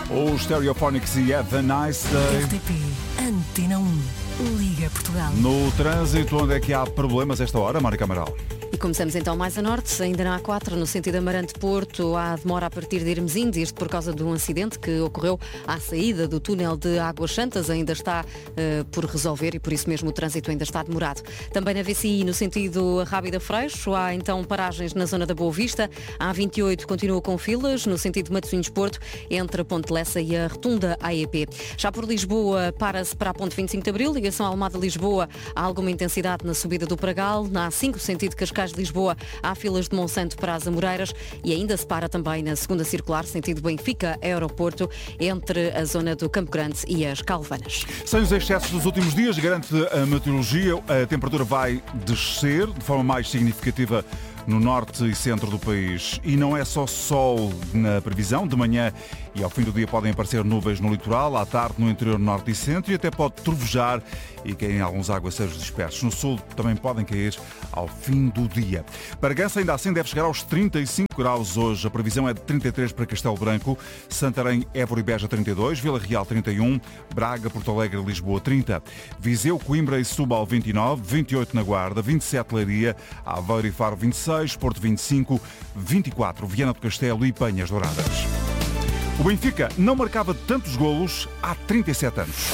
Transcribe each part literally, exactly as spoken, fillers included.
Os Stereophonics e Have a Nice Day. R T P Antena um, Liga Portugal. No trânsito, onde é que há problemas esta hora, Mónica Amaral? E começamos então mais a norte, ainda na A quatro, no sentido Amarante-Porto, há demora a partir de Hermesinde, isto por causa de um acidente que ocorreu à saída do túnel de Águas Santas, ainda está uh, por resolver e por isso mesmo o trânsito ainda está demorado. Também na V C I, no sentido Rábida-Freixo, há então paragens na zona da Boa Vista, a A vinte e oito continua com filas, no sentido Matosinhos-Porto, entre a Ponte Lessa e a Rotunda A E P. Já por Lisboa, para-se para a Ponte vinte e cinco de Abril, ligação Almada-Lisboa, há alguma intensidade na subida do Pragal, na A cinco, sentido Cascais de Lisboa, há filas de Monsanto para as Amoreiras e ainda se para também na segunda circular, sentido Benfica-Aeroporto, entre a zona do Campo Grande e as Calvanas. Sem os excessos dos últimos dias, garante a meteorologia, a temperatura vai descer de forma mais significativa no norte e centro do país. E não é só sol na previsão. De manhã e ao fim do dia podem aparecer nuvens no litoral, à tarde no interior norte e centro e até pode trovejar e caírem alguns aguaceiros dispersos. No sul também podem cair ao fim do dia. Bragança ainda assim deve chegar aos trinta e cinco graus hoje. A previsão é de trinta e três para Castelo Branco, Santarém, Évora e Beja trinta e dois, Vila Real trinta e um, Braga, Porto Alegre e Lisboa trinta, Viseu, Coimbra e Setúbal vinte e nove, vinte e oito na Guarda, vinte e sete Leiria, Aveiro e Faro vinte e seis, Porto vinte e cinco, vinte e quatro Viana do Castelo e Penhas Douradas. O Benfica não marcava tantos golos há trinta e sete anos.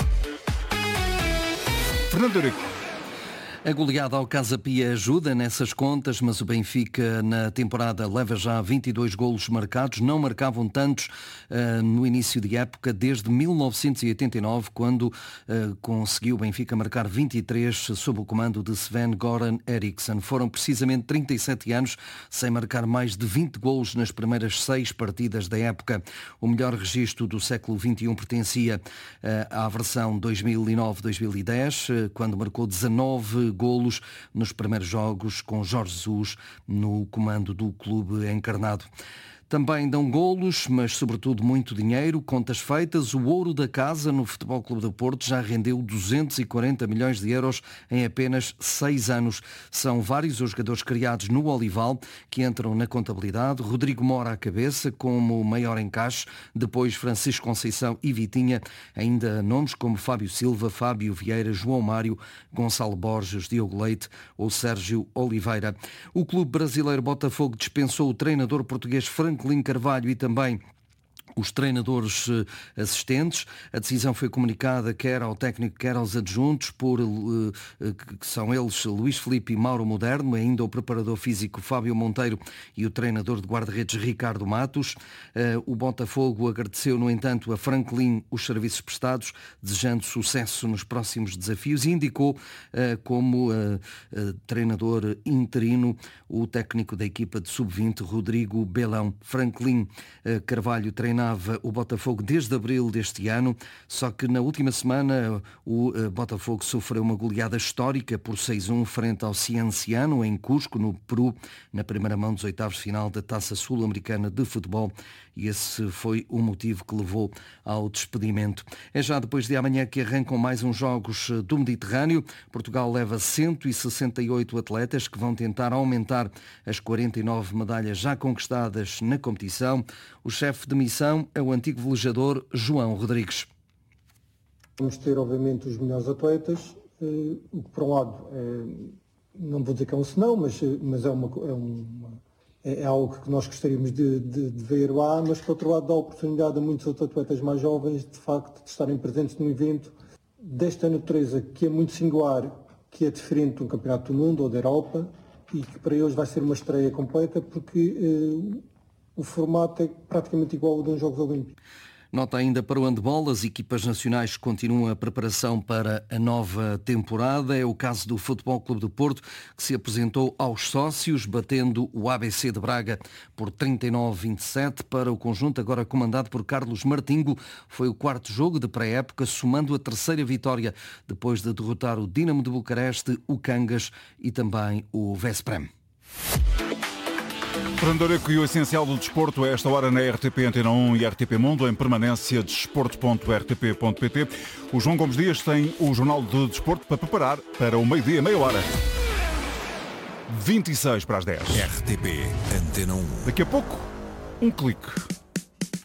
Fernando Eurico. A goleada ao Casa Pia ajuda nessas contas, mas o Benfica na temporada leva já vinte e dois golos marcados. Não marcavam tantos uh, no início de época, desde mil novecentos e oitenta e nove, quando uh, conseguiu o Benfica marcar vinte e três sob o comando de Sven-Goran Eriksson. Foram precisamente trinta e sete anos sem marcar mais de vinte golos nas primeiras seis partidas da época. O melhor registro do século vinte e um pertencia uh, à versão dois mil e nove dois mil e dez, uh, quando marcou dezanove golos nos primeiros jogos com Jorge Jesus no comando do clube encarnado. Também dão golos, mas sobretudo muito dinheiro, contas feitas. O ouro da casa no Futebol Clube do Porto já rendeu duzentos e quarenta milhões de euros em apenas seis anos. São vários os jogadores criados no Olival que entram na contabilidade. Rodrigo Mora à cabeça como maior encaixe, depois Francisco Conceição e Vitinha. Ainda nomes como Fábio Silva, Fábio Vieira, João Mário, Gonçalo Borges, Diogo Leite ou Sérgio Oliveira. O clube brasileiro Botafogo dispensou o treinador português Franklin Carvalho e também os treinadores assistentes. A decisão foi comunicada quer ao técnico, quer aos adjuntos, por, que são eles Luís Filipe e Mauro Moderno, ainda o preparador físico Fábio Monteiro e o treinador de guarda-redes Ricardo Matos. O Botafogo agradeceu, no entanto, a Franklin os serviços prestados, desejando sucesso nos próximos desafios e indicou como treinador interino o técnico da equipa de sub vinte, Rodrigo Belão. Franklin Carvalho treinava o Botafogo desde abril deste ano, só que na última semana o Botafogo sofreu uma goleada histórica por seis a um frente ao Cienciano, em Cusco, no Peru, na primeira mão dos oitavos de final da Taça Sul-Americana de Futebol, e esse foi o motivo que levou ao despedimento. É já depois de amanhã que arrancam mais uns Jogos do Mediterrâneo. Portugal leva cento e sessenta e oito atletas que vão tentar aumentar as quarenta e nove medalhas já conquistadas na competição. O chefe de missão é o antigo velejador João Rodrigues. Vamos ter, obviamente, os melhores atletas, o que, por um lado, é, não vou dizer que é um senão, mas, mas é, uma, é, uma, é algo que nós gostaríamos de, de, de ver lá, mas, por outro lado, dá a oportunidade a muitos outros atletas mais jovens, de facto, de estarem presentes num evento desta natureza, que é muito singular, que é diferente de um campeonato do mundo ou da Europa, e que para eles vai ser uma estreia completa, porque eh, o formato é praticamente igual ao de uns Jogos Olímpicos. Nota ainda para o handball, as equipas nacionais continuam a preparação para a nova temporada. É o caso do Futebol Clube do Porto, que se apresentou aos sócios, batendo o A B C de Braga por trinta e nove a vinte e sete. Para o conjunto, agora comandado por Carlos Martingo, foi o quarto jogo de pré-época, somando a terceira vitória, depois de derrotar o Dinamo de Bucareste, o Cangas e também o Vesprem. Fernando Eurico e o essencial do desporto a esta hora na R T P Antena um e R T P Mundo, em permanência desporto ponto r t p ponto p t. O João Gomes Dias tem o Jornal de Desporto para preparar para o meio-dia, meia hora. vinte e seis para as dez. R T P Antena um. Daqui a pouco, um clique.